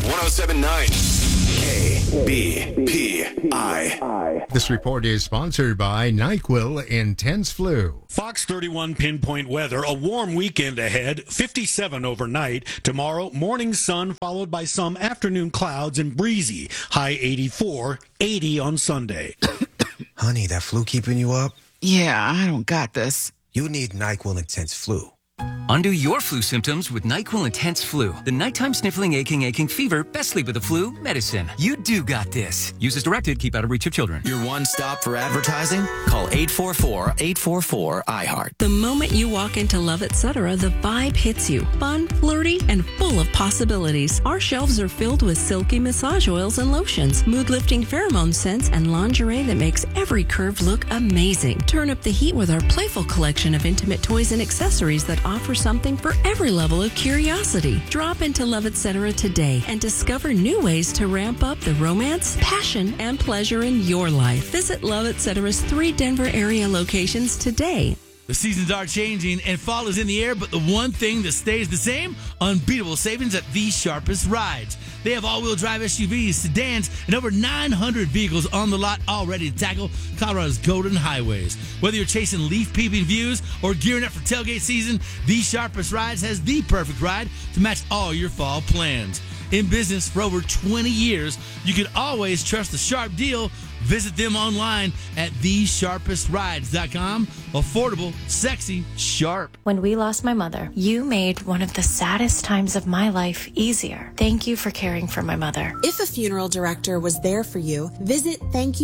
107.9 KBPI. This report is sponsored by NyQuil Intense Flu. Fox 31 pinpoint weather. A warm weekend ahead. 57 overnight. Tomorrow, morning sun followed by some afternoon clouds and breezy. High 84, 80 on Sunday. Honey, that flu keeping you up? Yeah, I don't got this. You need NyQuil Intense Flu. Undo your flu symptoms with NyQuil Intense Flu. The nighttime sniffling, aching fever. Best sleep with the flu medicine. You do got this. Use as directed. Keep out of reach of children. Your one stop for advertising? Call 844-844-IHEART. The moment you walk into Love Etc., the vibe hits you. Fun, flirty, and full of possibilities. Our shelves are filled with silky massage oils and lotions, mood-lifting pheromone scents, and lingerie that makes every curve look amazing. Turn up the heat with our playful collection of intimate toys and accessories that offer something for every level of curiosity. Drop into Love Etc. today and discover new ways to ramp up the romance, passion, and pleasure in your life. Visit Love Etc.'s 3 Denver area locations today. The seasons are changing and fall is in the air, but the one thing that stays the same, unbeatable savings at The Sharpest Rides. They have all-wheel drive SUVs, sedans, and over 900 vehicles on the lot all ready to tackle Colorado's golden highways. Whether you're chasing leaf-peeping views or gearing up for tailgate season, The Sharpest Rides has the perfect ride to match all your fall plans. In business for over 20 years, you can always trust the sharp deal. Visit them online at thesharpestrides.com. Affordable, sexy, sharp. When we lost my mother, you made one of the saddest times of my life easier. Thank you for caring for my mother. If a funeral director was there for you, visit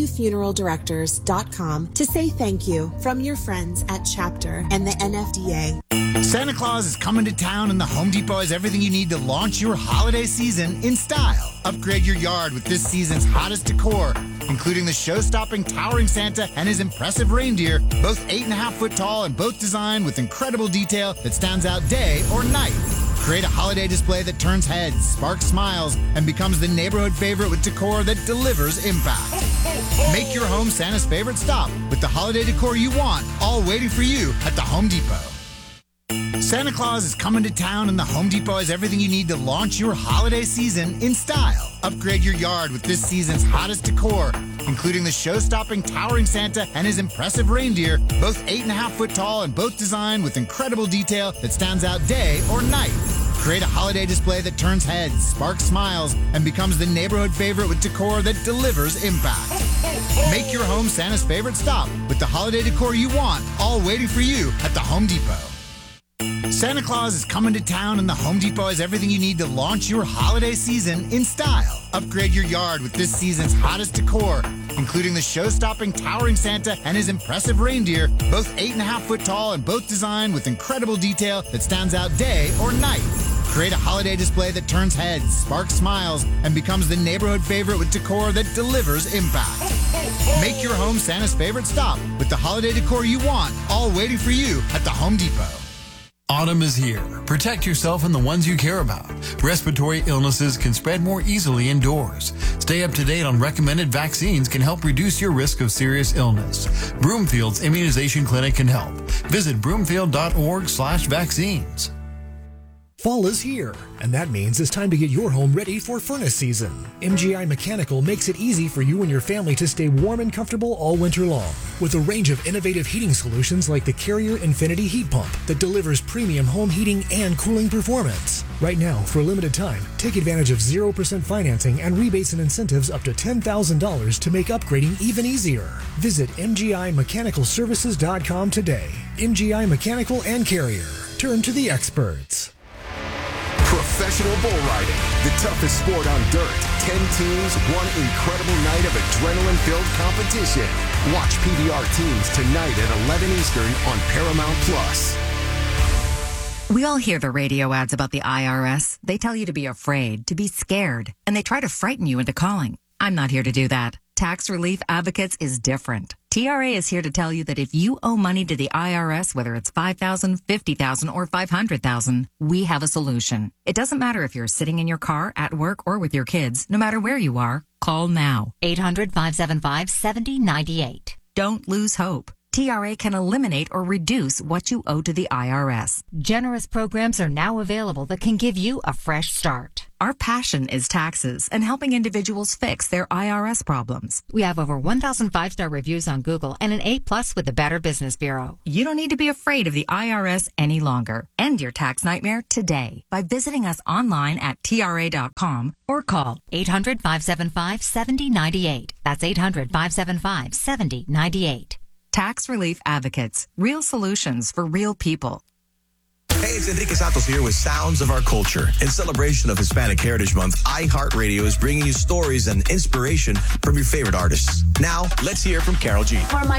thankyoufuneraldirectors.com to say thank you from your friends at Chapter and the NFDA. Santa Claus is coming to town, and the Home Depot has everything you need to launch your holiday season in style. Upgrade your yard with this season's hottest decor, including the show-stopping towering Santa and his impressive reindeer, both 8.5-foot tall and both designed with incredible detail that stands out day or night. Create a holiday display that turns heads, sparks smiles, and becomes the neighborhood favorite with decor that delivers impact. Make your home Santa's favorite stop with the holiday decor you want, all waiting for you at the Home Depot. Santa Claus is coming to town, and the Home Depot has everything you need to launch your holiday season in style. Upgrade your yard with this season's hottest decor, including the show-stopping towering Santa and his impressive reindeer, both 8.5-foot tall and both designed with incredible detail that stands out day or night. Create a holiday display that turns heads, sparks smiles, and becomes the neighborhood favorite with decor that delivers impact. Make your home Santa's favorite stop with the holiday decor you want, all waiting for you at the Home Depot. Santa Claus is coming to town, and the Home Depot has everything you need to launch your holiday season in style. Upgrade your yard with this season's hottest decor, including the show-stopping towering Santa and his impressive reindeer, both 8.5-foot tall and both designed with incredible detail that stands out day or night. Create a holiday display that turns heads, sparks smiles, and becomes the neighborhood favorite with decor that delivers impact. Make your home Santa's favorite stop with the holiday decor you want, all waiting for you at the Home Depot. Autumn is here. Protect yourself and the ones you care about. Respiratory illnesses can spread more easily indoors. Stay up to date on recommended vaccines can help reduce your risk of serious illness. Broomfield's Immunization Clinic can help. Visit broomfield.org/vaccines. Fall is here, and that means it's time to get your home ready for furnace season. MGI Mechanical makes it easy for you and your family to stay warm and comfortable all winter long. With a range of innovative heating solutions like the Carrier Infinity Heat Pump that delivers premium home heating and cooling performance. Right now, for a limited time, take advantage of 0% financing and rebates and incentives up to $10,000 to make upgrading even easier. Visit MGIMechanicalServices.com today. MGI Mechanical and Carrier. Turn to the experts. Professional bull riding, the toughest sport on dirt. 10 teams, one incredible night of adrenaline-filled competition. Watch PBR teams tonight at 11 Eastern on Paramount Plus. We all hear the radio ads about the IRS. They tell you to be afraid, to be scared, and they try to frighten you into calling. I'm not here to do that. Tax Relief Advocates is different. TRA is here to tell you that if you owe money to the IRS, whether it's $5,000, $50,000, or $500,000, we have a solution. It doesn't matter if you're sitting in your car, at work, or with your kids. No matter where you are, call now. 800-575-7098. Don't lose hope. TRA can eliminate or reduce what you owe to the IRS. Generous programs are now available that can give you a fresh start. Our passion is taxes and helping individuals fix their IRS problems. We have over 1,000 5-star reviews on Google and an A+ with the Better Business Bureau. You don't need to be afraid of the IRS any longer. End your tax nightmare today by visiting us online at TRA.com or call 800-575-7098. That's 800-575-7098. Tax Relief Advocates. Real solutions for real people. Hey, it's Enrique Santos here with Sounds of Our Culture. In celebration of Hispanic Heritage Month, iHeartRadio is bringing you stories and inspiration from your favorite artists. Now, let's hear from Carol G. For my